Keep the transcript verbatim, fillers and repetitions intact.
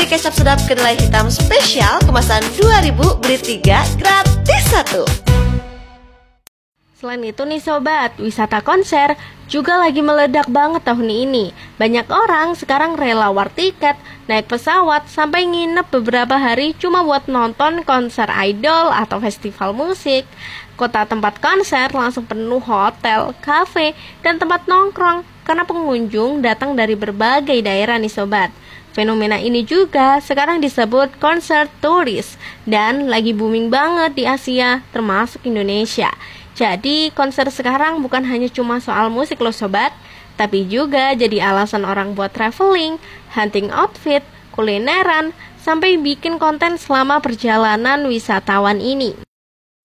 beli kecap sedap kedelai hitam spesial kemasan dua ribu, beli tiga gratis satu. Selain itu nih sobat, wisata konser juga lagi meledak banget tahun ini. Banyak orang sekarang rela war tiket, naik pesawat, sampai nginep beberapa hari cuma buat nonton konser idol atau festival musik. Kota tempat konser langsung penuh hotel, kafe, dan tempat nongkrong karena pengunjung datang dari berbagai daerah nih sobat. Fenomena ini juga sekarang disebut konser turis dan lagi booming banget di Asia termasuk Indonesia. Jadi konser sekarang bukan hanya cuma soal musik loh sobat, tapi juga jadi alasan orang buat traveling, hunting outfit, kulineran, sampai bikin konten selama perjalanan wisatawan ini.